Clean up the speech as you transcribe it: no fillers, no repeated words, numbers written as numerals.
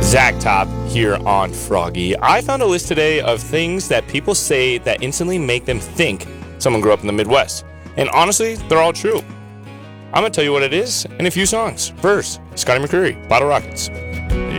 Zach Top here on Froggy. I found a list today of things that people say that instantly make them think someone grew up in the Midwest. And honestly, they're all true. I'm going to tell you what it is in a few songs. First, Scotty McCreery, Bottle Rockets.